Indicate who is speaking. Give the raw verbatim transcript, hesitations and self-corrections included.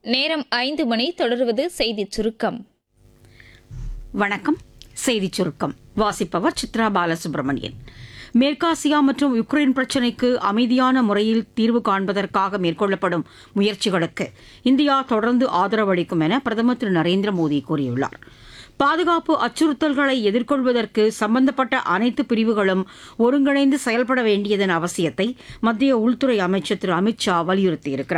Speaker 1: நேரம் ஐந்து மணி. தொடர்வது செய்திச் சுருக்கம்.
Speaker 2: வணக்கம். செய்திச் சுருக்கம் வாசிப்பவர் சித்ரா பாலசுப்ரமணியன். மேற்காசியா மற்றும் யுக்ரைன் பிரச்சினைக்கு அமைதியான முறையில் தீர்வு காண்பதற்காக மேற்கொள்ளப்படும் முயற்சிகளுக்கு இந்தியா தொடர்ந்து ஆதரவு அளிக்கும் என பிரதமர் திரு நரேந்திர மோடி கூறியுள்ளார். பாதுகாப்பு அச்சுறுத்தல்களை எதிர்கொள்வதற்கு சம்பந்தப்பட்ட அனைத்து பிரிவுகளும் ஒருங்கிணைந்து செயல்பட வேண்டியதன் அவசியத்தை மத்திய உள்துறை அமைச்சர் திரு அமித் ஷா வலியுறுத்தியிருக்கிறார்.